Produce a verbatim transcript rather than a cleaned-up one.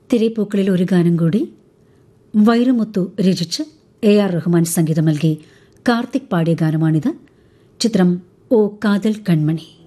തിരപ്പൂക്കളിൽ ഒരു ഗാനം കൂടി. വൈരമുത്തു രചിച്ച് എ ആർ റഹ്മാൻ സംഗീതം നൽകി കാർത്തിക് പാടിയ ഗാനമാണിത്. ചിത്രം ഓ കാതൽ കൺമണി.